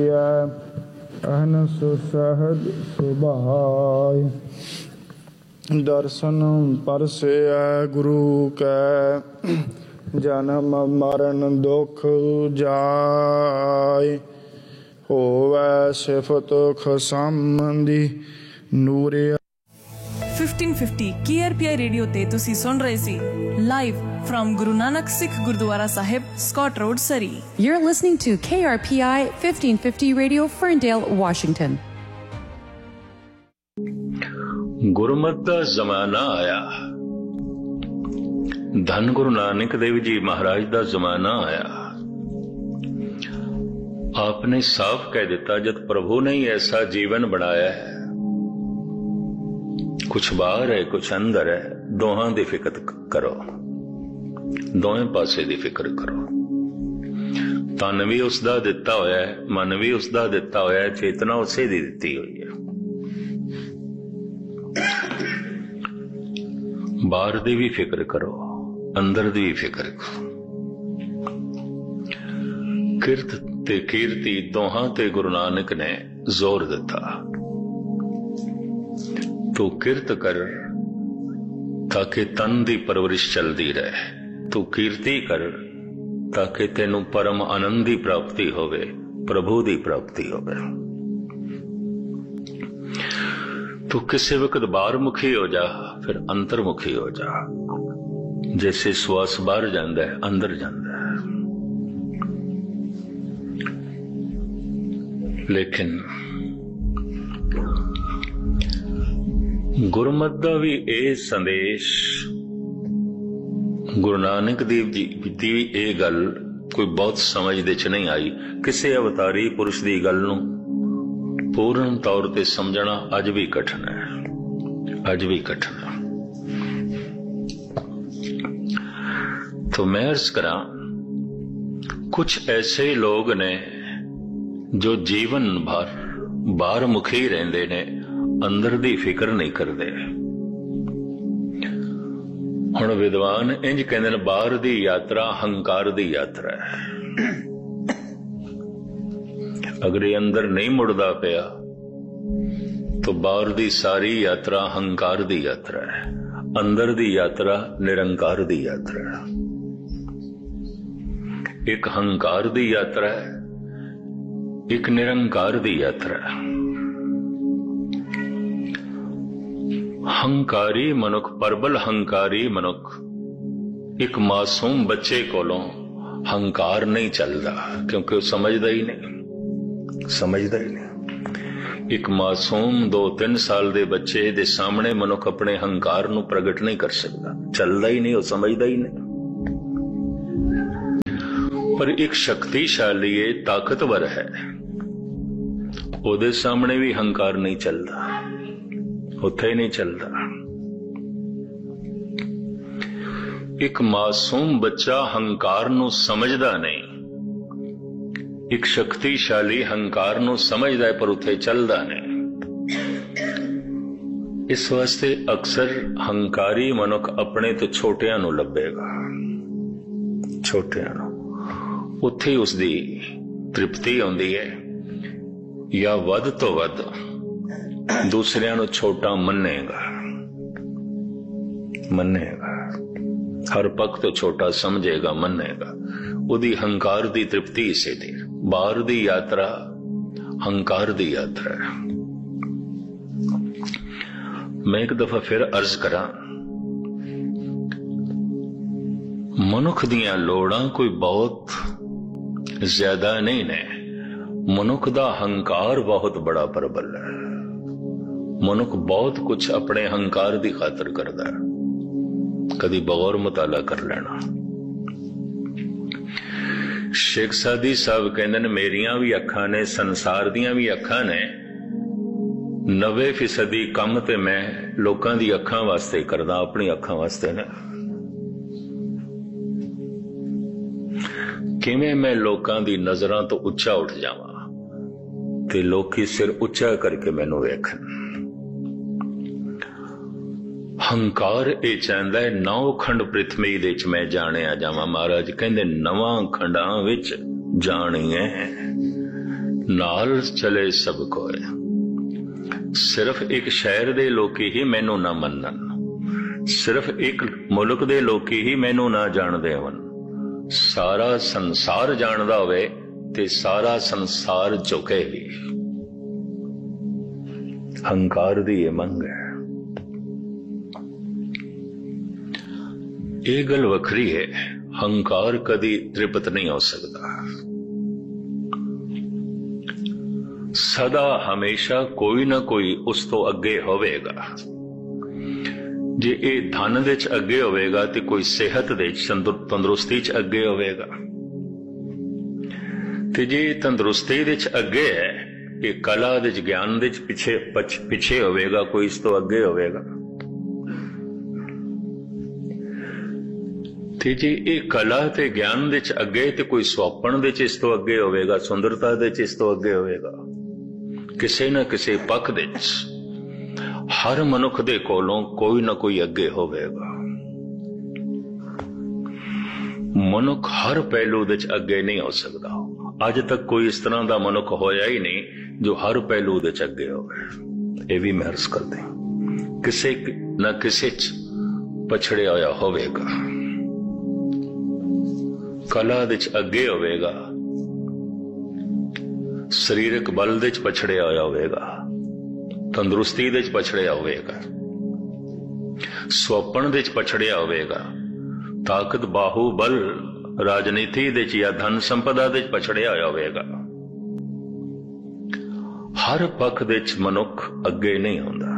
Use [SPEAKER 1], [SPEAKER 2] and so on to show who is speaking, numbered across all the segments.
[SPEAKER 1] ਅਹਨਸ ਸਹਜ ਸੁਭਾਇ। ਦਰਸ਼ਨ ਪਰਸੈ ਗੁਰੂ ਕੈ, ਜਨਮ ਮਰਨ ਦੁਖ ਜਾਇ। ਹੋਵੈ ਸਿਫਤ ਖਸਮੰਦੀ ਨੂਰੇ।
[SPEAKER 2] 1550 KRPI ਰੇਡੀਓ ਤੇ ਤੁਸੀਂ ਸੁਣ ਰਹੇ ਸੀ live from Guru Nanak Sikh Gurdwara Sahib, Scott Road, Surrey.
[SPEAKER 3] You're listening to KRPI 1550 Radio, Ferndale, Washington.
[SPEAKER 4] ਗੁਰਮਤਿ ਦਾ ਜ਼ਮਾਨਾ ਆਇਆ, ਧੰਨ ਗੁਰੂ ਨਾਨਕ ਦੇਵ ਜੀ ਮਹਾਰਾਜ ਦਾ ਜ਼ਮਾਨਾ ਆਇਆ। आपने साफ कह दिता, जब प्रभु ने ही ऐसा जीवन बनाया है, कुछ बाहर है कुछ अंदर है, दोहां दी फिक्र करो, दोवें पासे दी फिक्र करो। तन भी उसदा दिता होया है, मन भी उसदा दिता होया है, चेतना उसे दी दिती हुई है। बाहर दी भी फिक्र करो, अंदर दी भी फिक्र करो। किरत ते कीर्ति दोहां ते गुरु नानक ने जोर दिता। तू किरत कर ताकि तन दी परवरिश चलती रहे, तू कीर्ति कर ताकि तेनू परम आनंद दी प्राप्ति होवे, प्रभु दी प्राप्ति होवे। तू किसी वक्त बाहर मुखी हो जा, फिर अंतर्मुखी हो जा। जैसे श्वास बाहर जाता है अंदर जाता है। लेकिन गुरमत दा भी ये संदेश, गुरु नानक देव जी की ये गल कोई बहुत समझ दे च नहीं आई। किसी अवतारी पुरुष की गल नूं पूर्ण तौर ते समझना अज भी कठिन है, अज भी कठिन है। तो मैं अर्ज करा, कुछ ऐसे लोग ने जो जीवन भर बाहर मुखी रहंदे ने, अंदर दी फिक्र नहीं करते। हुण विद्वान इंज कहंदे ने, बाहर दी यात्रा हंकार दी यात्रा है। अगर ये अंदर नहीं मुड़दा पिया तो बाहर दी सारी यात्रा हंकार दी यात्रा है, अंदर दी यात्रा निरंकार दी यात्रा है। एक हंकार दी यात्रा है, एक निरंकार दी यात्रा। हंकारी मनुख, परबल हंकारी मनुख, एक मासूम बच्चे कोलों हंकार नहीं चलता, क्योंकि वो समझदा ही नहीं, समझदा ही नहीं। एक मासूम 2-3 साल दे बच्चे दे सामने मनुख अपने हंकार नूं प्रगट नहीं कर सकता, चलदा ही नहीं, वो समझदा ही नहीं। पर एक शक्तिशाली है, ताकतवर है, ਉਹਦੇ सामने भी हंकार नहीं चलता, उत्थे ही नहीं चलता। एक मासूम बच्चा हंकार नूं समझदा नहीं, एक शक्तिशाली हंकार नूं समझदा है पर उत्थे चलदा नहीं। इस वास्ते अक्सर हंकारी मनुख अपने तो छोटियां नूं लभेगा, छोटियां नूं, उत्थे उसदी तृप्ति आउंदी है, या वध तो वध दूसरियां नूं छोटा मन्नेगा, मन्नेगा, हर पक्ष तो छोटा समझेगा, मन्नेगा। उदी हंकार दी तृप्ति इसे दी। बाहर दी यात्रा हंकार दी यात्रा है। मैं एक दफा फिर अर्ज करा, मनुख दियां लोड़ां कोई बहुत ज्यादा नहीं ने, मनुख दा हंकार बहुत बड़ा प्रबल है। मनुख बहुत कुछ अपने हंकार दी खातर करदा है, कदी बगौर मुताला कर लेना। शेख सादी साहब कहंदे ने, मेरियां भी अखां ने, संसार दियां भी अखां ने, 90% काम ते मैं लोकां दी अखां वास्ते करदा, अपनी अखां वास्ते ने। किवें मैं लोकां दी नजरां तो उच्चा उठ जावां ते लोकी सिर उच्चा करके मैनू वेखन। हंकार ये चाहता है 9 खंड पृथ्वी दे च मैं जाणिया जावां। महाराज कहंदे 9 खंडां विच जाणीए नाल चले सब कोय। सिर्फ एक शहर दे लोकी ही मैनू ना मनन, सिर्फ एक मुल्क दे लोकी ही मैनू ना जाणदे होण। सारा संसार जाणदा होवे ते सारा संसार झुके भी। हंकार दी ये मंग है। ये गल वखरी है, हंकार कदी तृप्त नहीं हो सकता। सदा हमेशा कोई ना कोई उस तो अगे होवेगा। जे ये धन दे च अगे होवेगा ते कोई सेहत दे तंदुरुस्ती च अगे होवेगा, ते जे तंदुरुस्ती दे च अगे है, ये कला दे च ज्ञान दे च पिछे होवेगा, कोई इस तो अगे होवेगा। ते जे ये कला ते ज्ञान दे च अगे ते कोई सुआपण दे च इस तो अगे होवेगा, सुंदरता दे च इस तो अगे होवेगा। किसे न किसे पख दे हर मनुख दे कोलों कोई ना कोई अगे होवेगा। मनुख हर पहलू दे च अगे नहीं हो सकता। अज तक कोई इस तरह का मनुख होया ही नहीं जो हर पहलू दे च अगे होवे। ये भी मैं अर्ज कर दें, किसे न किसे च पछड़िया होया होवेगा। कला दे च अगे होवेगा, सरीरक बल दे च पछड़िया होया होवेगा, तंदुरुस्ती दे च पछड़िया होवेगा, सुपन दे च पछड़िया होवेगा, ताकत बाहुबल राजनीति दे च या धन संपदा दे च पछड़िया होया होवेगा। हर पख दे च मनुख अगे नहीं होंदा।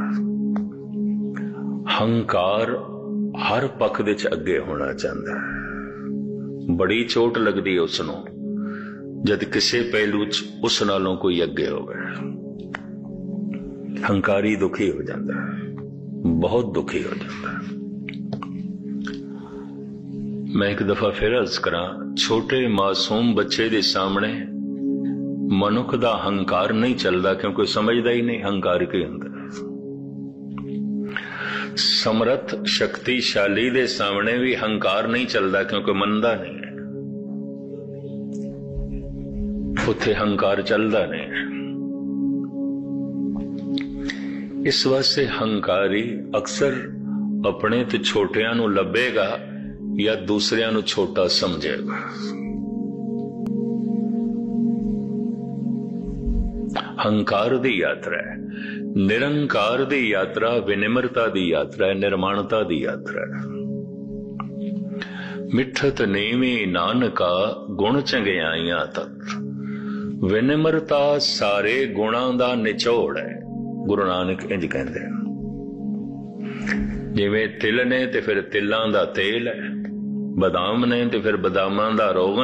[SPEAKER 4] हंकार हर पख दे च अगे होना चाहता है। बड़ी चोट लगदी उसनों जद किसी पहलू च उस नालों कोई अगे होवे। हंकारी दुखी हो जाता है, बहुत दुखी हो जाता है। मैं एक दफा फिर अर्ज करा, छोटे मासूम बच्चे दे सामने मनुख दा हंकार नहीं चलता, क्योंकि समझदा ही नहीं हंकार की हुंदा। समर्थ शक्तिशाली दे सामने भी हंकार नहीं चलता, क्योंकि मनदा नहीं है। उत्थे हंकार चलता नहीं है। इस वास्ते हंकारी अक्सर अपने ते छोटियां नू लभेगा या दूसरियां नू छोटा समझेगा। हंकार दी यात्रा है, निरंकार दी यात्रा, विनिम्रता दी यात्रा है, निर्माणता दी यात्रा है। मिठत नीवी नानका गुण चंगियाइयां तक। विनिम्रता सारे गुणां दा निचोड़ है, गुरु नानक इंज कहते हैं। जिवें तिल ने ते फिर तिलां दा तेल है, बदाम ने ते फिर बदामां दा रोगन